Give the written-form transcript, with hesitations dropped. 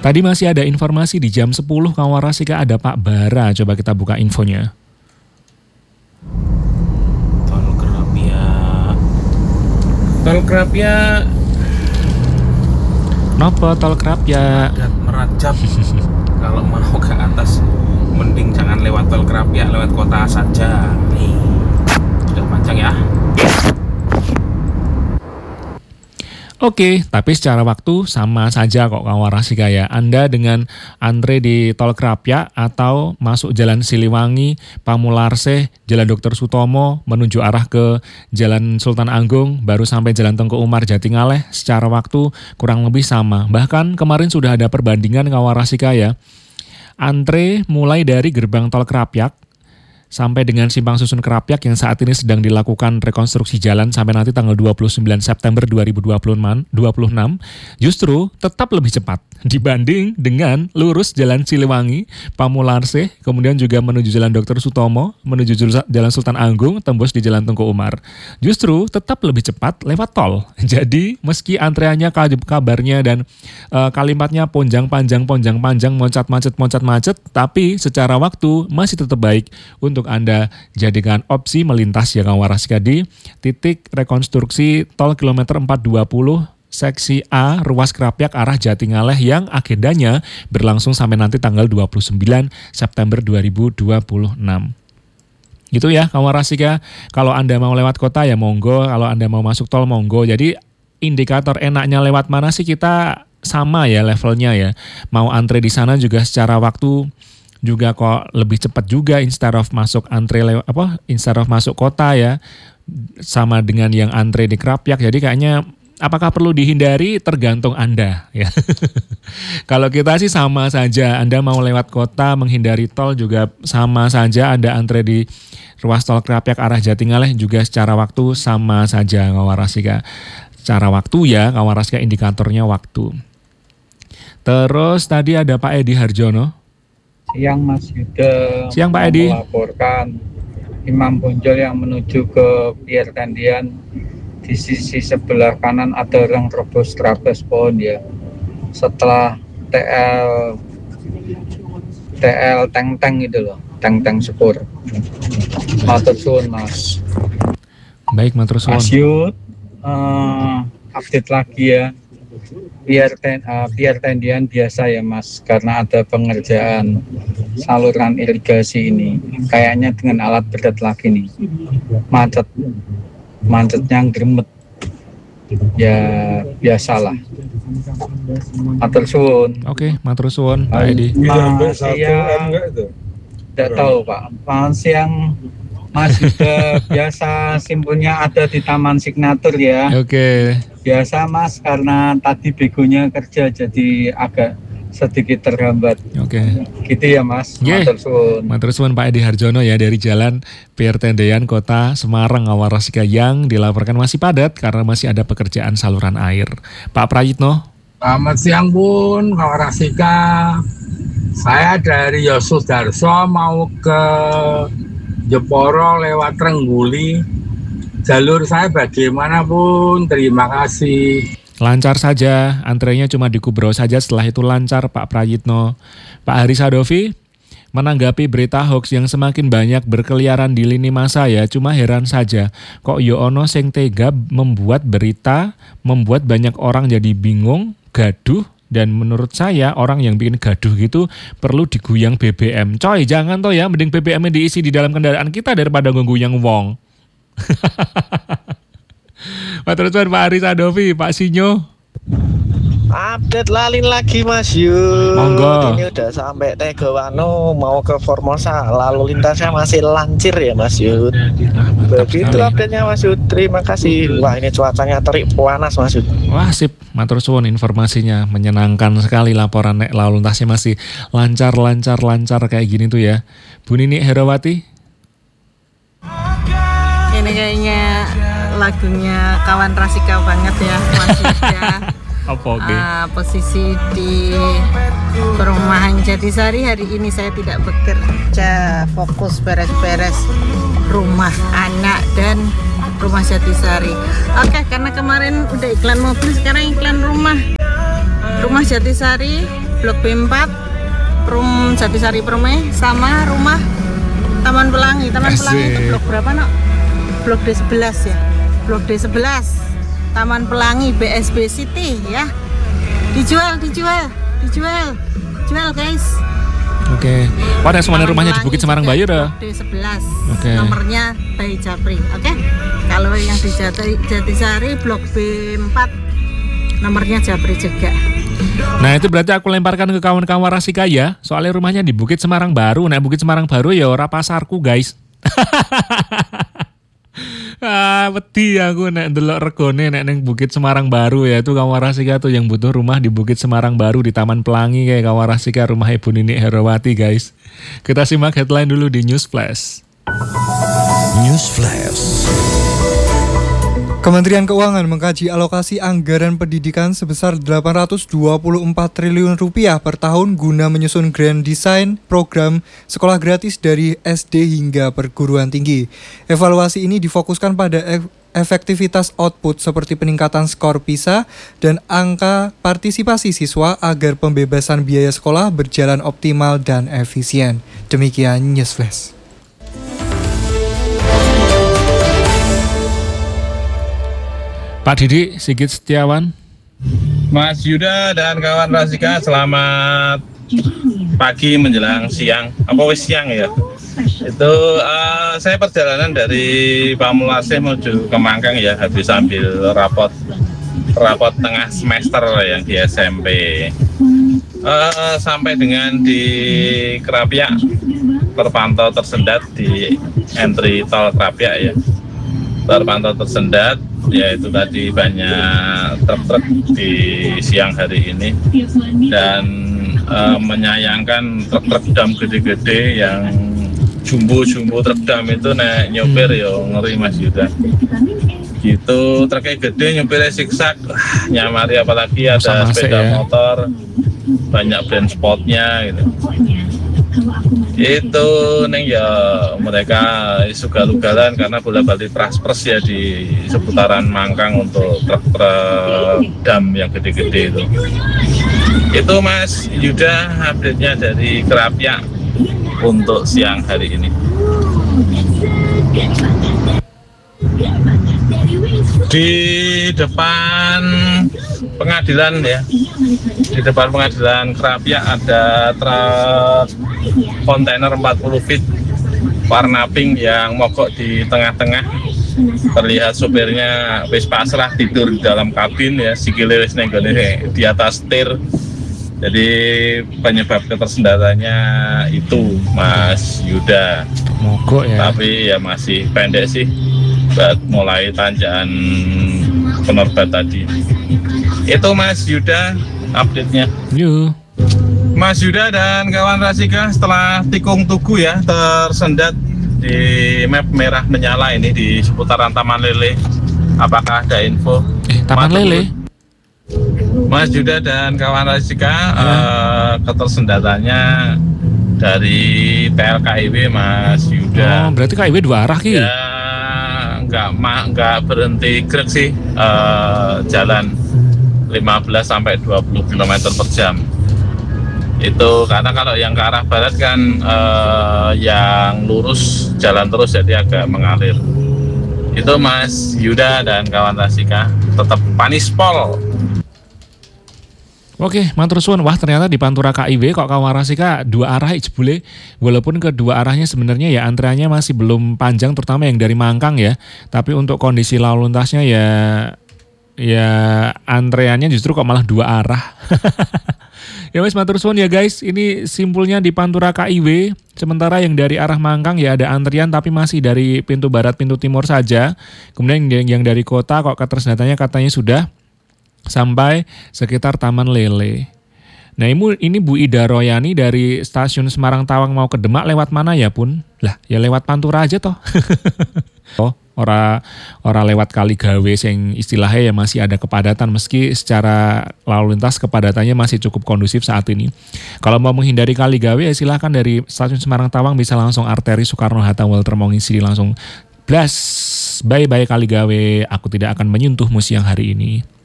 Tadi masih ada informasi di jam 10 Kawarasika ada Pak Bara. Coba kita buka infonya. Tol Krapia. Nopo tol Krapia? Merajap. Kalau mau ke atas, mending jangan lewat tol Krapia, lewat kota saja. Nih, sudah panjang ya. Oke, tapi secara waktu sama saja kok Kawarasika ya. Anda dengan antre di tol Krapia atau masuk Jalan Siliwangi, Pamularse, Jalan Dr. Sutomo menuju arah ke Jalan Sultan Agung, baru sampai Jalan Tengku Umar Jatingaleh, secara waktu kurang lebih sama. Bahkan kemarin sudah ada perbandingan Kawarasika ya. Antre mulai dari gerbang tol Krapyak sampai dengan Simpang Susun Krapyak yang saat ini sedang dilakukan rekonstruksi jalan sampai nanti tanggal 29 September 2026 justru tetap lebih cepat dibanding dengan lurus Jalan Siliwangi, Pamularse, kemudian juga menuju Jalan Dr. Sutomo, menuju Jalan Sultan Agung, tembus di Jalan Tengku Umar. Justru tetap lebih cepat lewat tol. Jadi meski antreannya kabarnya dan kalimatnya ponjang panjang, moncat macet, tapi secara waktu masih tetap baik untuk Anda jadikan opsi melintas ya Kawarasika di titik rekonstruksi tol kilometer 420 seksi A ruas Krapyak arah Jatingaleh yang agendanya berlangsung sampai nanti tanggal 29 September 2026. Gitu ya Kawarasika, kalau Anda mau lewat kota ya monggo, kalau Anda mau masuk tol monggo. Jadi indikator enaknya lewat mana sih kita sama ya levelnya ya. Mau antre di sana juga secara waktu juga kok lebih cepat juga instead of masuk masuk kota ya, sama dengan yang antre di Krapyak. Jadi kayaknya apakah perlu dihindari tergantung Anda ya. Kalau kita sih sama saja, Anda mau lewat kota menghindari tol juga sama saja, Anda antre di ruas tol Krapyak arah Jatingaleh juga secara waktu sama saja Kawarasika. Secara waktu ya Kawarasika, indikatornya waktu. Terus tadi ada Pak Edi Harjono. Siang Mas Yuda. Siang Pak Edi. Melaporkan Imam Bonjol yang menuju ke Pier Tendian. Di sisi sebelah kanan ada orang terobos pohon ya. Setelah TL Teng itu loh, Teng Sepur. Matur suwun Mas. Baik, matur suwun. Mas Yud, update lagi ya. Pier Tendian biasa ya Mas, karena ada pengerjaan saluran irigasi ini. Kayaknya dengan alat berat lagi nih. Macetnya gremet. Ya biasalah. Matur suwun. Oke, matur suwun Pak Edi. Tidak tahu Pak. Siang Mas juga biasa simpulnya ada di Taman Signatur ya. Oke. Biasa Mas, karena tadi begonya kerja jadi agak sedikit terhambat. Oke. Gitu ya Mas. Yeah. Matur suwun Pak Edi Harjono ya dari Jalan Pier Tendian Kota Semarang Kawarasika yang dilaporkan masih padat karena masih ada pekerjaan saluran air. Pak Prayitno. Selamat siang Bun, Kawarasika. Saya dari Yosudarso mau ke Jeporo lewat Trengguli. Jalur saya bagaimana Bun? Terima kasih. Lancar saja, antrenya cuma di Kubro saja, setelah itu lancar Pak Prayitno. Pak Hari Sadovi menanggapi berita hoax yang semakin banyak berkeliaran di lini masa ya, cuma heran saja kok yo ono sing tega membuat berita, membuat banyak orang jadi bingung, gaduh. Dan menurut saya orang yang bikin gaduh gitu perlu diguyang BBM. Coy, jangan toh ya, mending BBM-nya diisi di dalam kendaraan kita daripada guyang wong. Matur suwun Pak Ari Sadovi, Pak Sinyo. Update lalin lagi Mas Yud. Monggo. Ini udah sampai Tegawano mau ke Formosa, lalu lintasnya masih lancir ya Mas Yud. Begitu update-nya Mas Yud. Terima kasih. Wah, ini cuacanya terik panas Mas Yud. Wah, sip. Matur suwun informasinya, menyenangkan sekali laporan lalu lintasnya masih lancar kayak gini tuh ya. Bu Nini Herawati. Ini kayaknya lagunya Kawan Rasika banget ya Mas Yud ya. Apa oke? Posisi di perumahan Jatisari hari ini saya tidak bekerja, fokus beres-beres rumah anak dan rumah Jatisari. Oke, karena kemarin udah iklan mobil, sekarang iklan rumah Jatisari. Blok B4, Perum Jatisari Permai, sama rumah Taman Pelangi. Taman Pelangi itu blok berapa, Nok? Blok D11 ya. Blok D11. Taman Pelangi BSB City ya. Dijual guys. Oke. Pada semuanya rumahnya di Bukit Semarang Bayu dah. D11. Oke. Nomornya Bayi Japri. Oke. Kalau yang di Jatisari blok B4 nomornya Japri juga. Nah itu berarti aku lemparkan ke kawan-kawan Rasika ya. Soalnya rumahnya di Bukit Semarang Baru. Nah Bukit Semarang Baru ya ora pasarku guys. Wedi aku nek ndelok regone nek neng Bukit Semarang Baru ya. Itu kawan Rasika tuh yang butuh rumah di Bukit Semarang Baru di Taman Pelangi kayak kawan Rasika rumah Ibu Nini Herawati guys. Kita simak headline dulu di News Flash. News Flash. Kementerian Keuangan mengkaji alokasi anggaran pendidikan sebesar 824 triliun rupiah per tahun guna menyusun grand design program sekolah gratis dari SD hingga perguruan tinggi. Evaluasi ini difokuskan pada efektivitas output seperti peningkatan skor PISA dan angka partisipasi siswa agar pembebasan biaya sekolah berjalan optimal dan efisien. Demikian News Flash. Pak Didi Sigit Setiawan. Mas Yuda dan kawan Rasika, selamat pagi menjelang siang. Apa wis siang ya? Itu saya perjalanan dari Pamulasih menuju ke Mangkang ya, habis ambil rapot tengah semester yang di SMP. Sampai dengan di Krapyak terpantau tersendat di entry tol Krapyak ya. Terpantau tersendat, yaitu tadi banyak truk-truk di siang hari ini, dan menyayangkan truk-truk dam gede-gede yang jumbo truk dam itu naik nyopir ya ngeri Mas Yuda. Gitu truknya gede nyopirnya siksak, nyamari apalagi ada sepeda motor, banyak blind spotnya gitu. Itu neng ya mereka sugal-ugalan karena bola-balik traspers ya di seputaran Mangkang untuk truk-truk dam yang gede-gede itu. Itu Mas Yuda update-nya dari Krapyak untuk siang hari ini. Di depan pengadilan ya, di depan pengadilan Krapyak ada truk kontainer 40 feet warna pink yang mogok di tengah-tengah. Terlihat sopirnya wis pasrah tidur di dalam kabin ya, sikile wis nenggone di atas setir. Jadi penyebab ketersendatannya itu Mas Yuda. Mogok ya. Tapi ya masih pendek sih buat mulai tanjakan penerbat tadi. Itu Mas Yuda update-nya. Yuk. Mas Yuda dan kawan Rasika, setelah tikung tugu ya tersendat di map merah menyala ini di seputaran Taman Lele. Apakah ada info? Taman Lele? Mas Yuda dan kawan Rasika, ketersendatannya dari PLKIW Mas Yuda. Oh, berarti KIW dua arah ki? Ya, nggak berhenti grek sih, jalan 15 sampai 20 km per jam. Itu karena kalau yang ke arah barat kan yang lurus jalan terus jadi agak mengalir. Itu Mas Yuda dan kawan Rasika, tetap panispol. Oke, matur suwun. Wah, ternyata di Pantura KIW kok kawan Rasika dua arah jebule. Walaupun kedua arahnya sebenarnya ya antreannya masih belum panjang, terutama yang dari Mangkang ya. Tapi untuk kondisi lalu lintasnya ya antreannya justru kok malah dua arah. Ya wes matur suwun ya guys. Ini simpulnya di Pantura KIW. Sementara yang dari arah Mangkang ya ada antrian tapi masih dari pintu barat, pintu timur saja. Kemudian yang dari kota kok ketersendatannya katanya sudah sampai sekitar Taman Lele. Nah ini Bu Ida Royani dari stasiun Semarang Tawang mau ke Demak lewat mana ya pun? Lah ya lewat Pantura aja toh. Oh, ora lewat Kaligawe sing istilahnya ya masih ada kepadatan meski secara lalu lintas kepadatannya masih cukup kondusif saat ini. Kalau mau menghindari Kaligawe ya silahkan dari stasiun Semarang Tawang bisa langsung arteri Soekarno-Hatta Walter mengisi langsung blas. Bye-bye Kaligawe, aku tidak akan menyentuhmu siang hari ini.